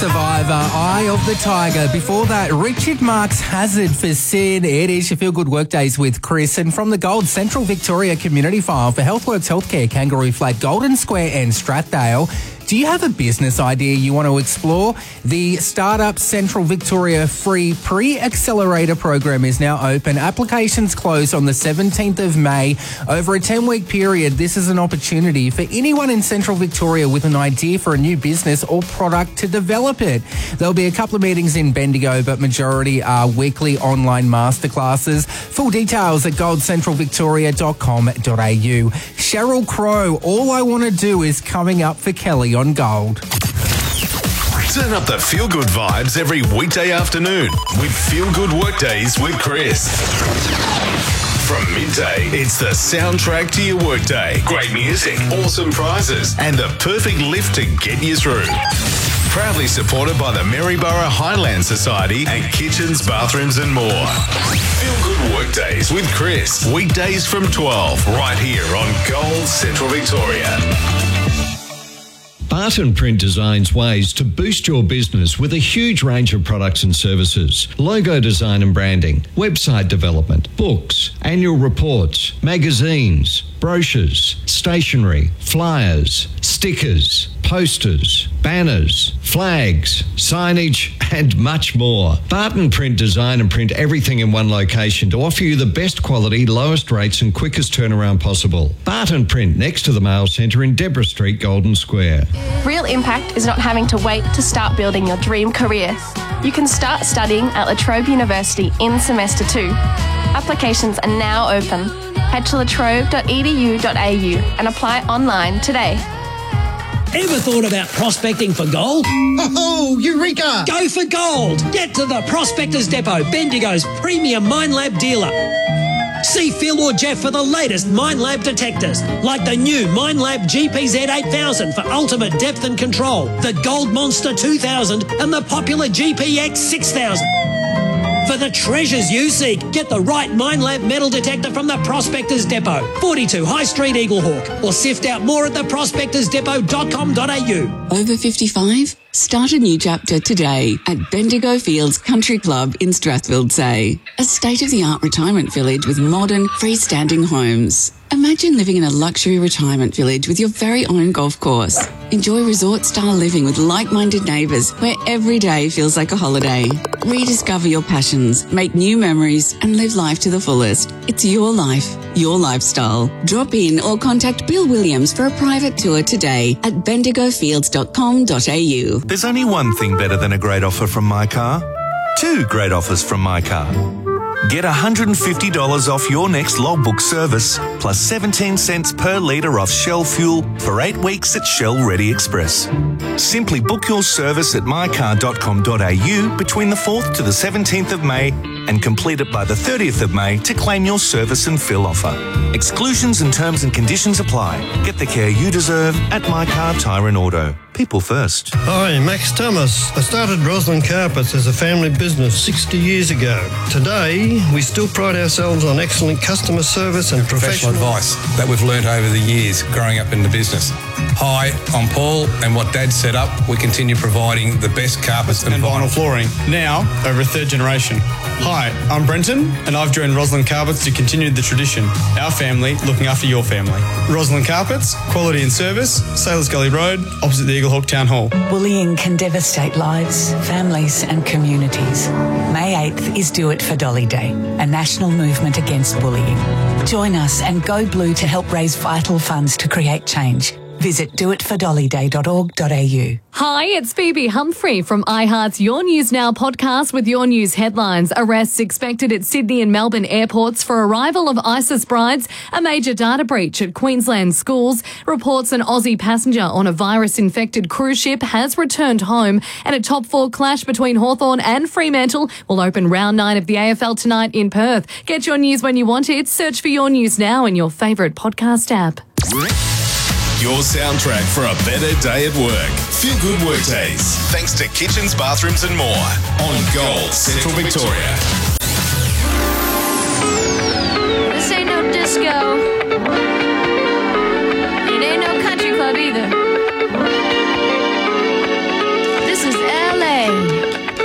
Survivor, Eye of the Tiger. Before that, Richard Marx Hazard for Sin. It is your Feel Good Workdays with Chris. And from the Gold Central Victoria Community File for Healthworks Healthcare, Kangaroo Flat, Golden Square and Strathdale. Do you have a business idea you want to explore? The Startup Central Victoria free pre-accelerator program is now open. Applications close on the 17th of May. Over a 10-week period, this is an opportunity for anyone in Central Victoria with an idea for a new business or product to develop it. There'll be a couple of meetings in Bendigo, but majority are weekly online masterclasses. Full details at goldcentralvictoria.com.au. Sheryl Crow, All I Want to Do Is coming up for Kelly on Gold. Turn up the feel-good vibes every weekday afternoon with Feel Good Workdays with Chris. From midday, it's the soundtrack to your workday. Great music, awesome prizes, and the perfect lift to get you through. Proudly supported by the Maryborough Highland Society and Kitchens, Bathrooms and more. Feel Good Workdays with Chris. Weekdays from 12, right here on Gold Central Victoria. Barton Print designs ways to boost your business with a huge range of products and services. Logo design and branding, website development, books, annual reports, magazines, brochures, stationery, flyers, stickers, posters, banners, flags, signage, and much more. Barton Print design and print everything in one location to offer you the best quality, lowest rates and quickest turnaround possible. Barton Print next to the Mail Centre in Deborah Street, Golden Square. Real impact is not having to wait to start building your dream career. You can start studying at La Trobe University in semester 2. Applications are now open. Head to latrobe.edu.au and apply online today. Ever thought about prospecting for gold? Oh, Eureka! Go for gold! Get to the Prospectors Depot, Bendigo's premium Minelab dealer. See Phil or Jeff for the latest Minelab detectors, like the new Minelab GPZ 8000 for ultimate depth and control, the Gold Monster 2000 and the popular GPX 6000. For the treasures you seek, get the right Minelab metal detector from the Prospectors Depot, 42 High Street, Eaglehawk, or sift out more at theprospectorsdepot.com.au. Over 55? Start a new chapter today at Bendigo Fields Country Club in Strathfield-Say, a state-of-the-art retirement village with modern, freestanding homes. Imagine living in a luxury retirement village with your very own golf course. Enjoy resort-style living with like-minded neighbours where every day feels like a holiday. Rediscover your passions, make new memories and live life to the fullest. It's your life, your lifestyle. Drop in or contact Bill Williams for a private tour today at bendigofields.com.au. There's only one thing better than a great offer from My Car. Two great offers from My Car. Get $150 off your next logbook service, plus 17 cents per litre off Shell fuel for 8 weeks at Shell Ready Express. Simply book your service at mycar.com.au between the 4th to the 17th of May and complete it by the 30th of May to claim your service and fill offer. Exclusions and terms and conditions apply. Get the care you deserve at My Car Tyre and Auto. People first. Hi, Max Thomas. I started Roslyn Carpets as a family business 60 years ago. Today, we still pride ourselves on excellent customer service and professional advice that we've learnt over the years growing up in the business. Hi, I'm Paul, and what Dad set up, we continue providing the best carpets and vinyl flooring, now over a third generation. Hi, I'm Brenton, and I've joined Roslyn Carpets to continue the tradition. Our family looking after your family. Roslyn Carpets, quality and service, Sailors Gully Road, opposite the Eaglehawk Town Hall. Bullying can devastate lives, families and communities. May 8th is Do It for Dolly Day, a national movement against bullying. Join us and go blue to help raise vital funds to create change. Visit doitfordollyday.org.au. Hi, it's Phoebe Humphrey from iHeart's Your News Now podcast with your news headlines. Arrests expected at Sydney and Melbourne airports for arrival of ISIS brides, a major data breach at Queensland schools, reports an Aussie passenger on a virus-infected cruise ship has returned home, and a top 4 clash between Hawthorn and Fremantle will open round 9 of the AFL tonight in Perth. Get your news when you want it. Search for Your News Now in your favourite podcast app. Your soundtrack for a better day at work. Feel Good Workdays. Thanks to Kitchens, Bathrooms and more on Gold Central Victoria. This ain't no disco. It ain't no country club either.